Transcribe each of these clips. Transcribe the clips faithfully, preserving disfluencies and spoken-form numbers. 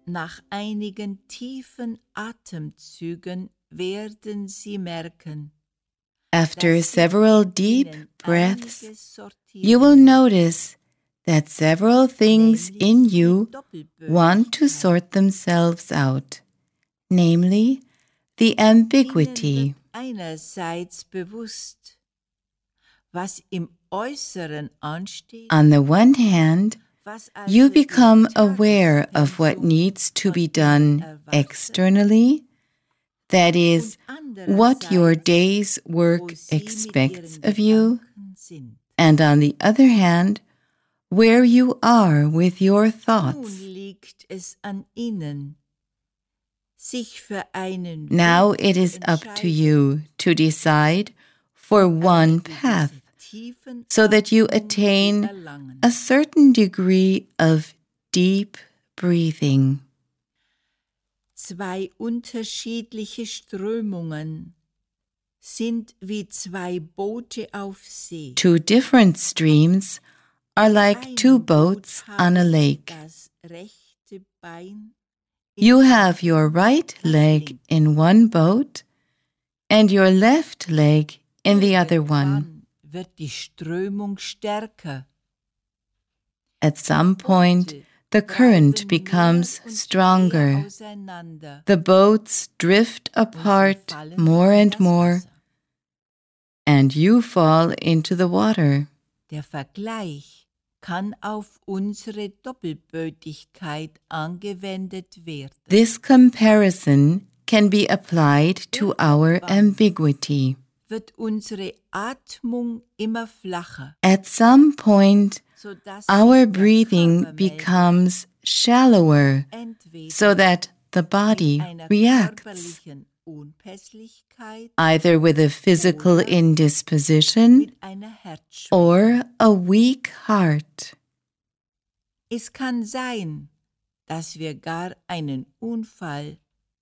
Nach einigen tiefen Atemzügen werden Sie merken, After several deep breaths, you will notice that several things in you want to sort themselves out, namely the ambiguity. Einerseits bewusst, was im Äußeren ansteht, On the one hand, you become aware of what needs to be done externally, that is, what your day's work expects of you, and on the other hand, where you are with your thoughts. Now it is up to you to decide for one path, so that you attain a certain degree of deep breathing. Zwei unterschiedliche Strömungen sind wie zwei Boote auf See. Two different streams are like two boats on a lake. You have your right leg in one boat and your left leg in the other one. Wird die Strömung stärker. At some point, the current becomes stronger. The boats drift apart more and more, and you fall into the water. Der Vergleich kann auf unsere Doppelbötigkeit angewendet werden. This comparison can be applied to our ambiguity. Wird unsere Atmung immer flacher. At some point, our breathing becomes shallower, so that the body reacts, either with a physical indisposition or a weak heart. Es kann sein, dass wir gar einen Unfall,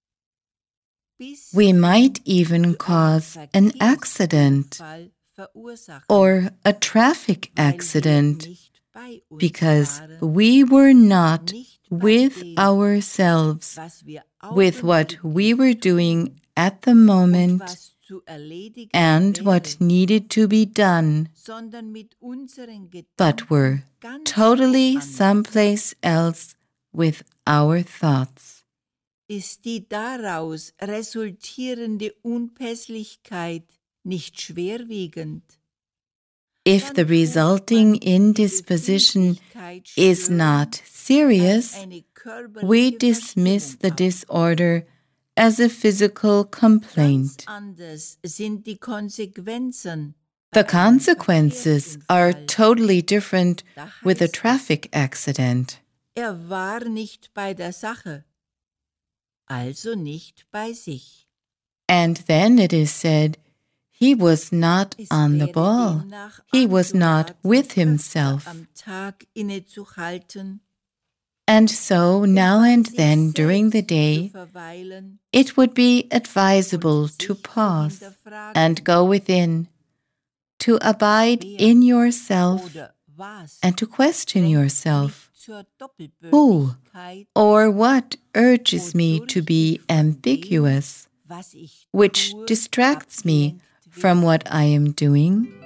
we might even cause an accident or a traffic accident because we were not with ourselves, with what we were doing at the moment and what needed to be done, but were totally someplace else with our thoughts. Ist die daraus resultierende Unpässlichkeit nicht schwerwiegend? If the resulting indisposition is not serious, we dismiss the disorder as a physical complaint. Sind die Konsequenzen. The consequences are totally different with a traffic accident. Er war nicht bei der Sache. Also nicht bei sich. And then it is said, he was not on the ball. He was not with himself. And so now and then during the day, it would be advisable to pause and go within, to abide in yourself and to question yourself. Who or what urges me to be ambiguous, which distracts me from what I am doing?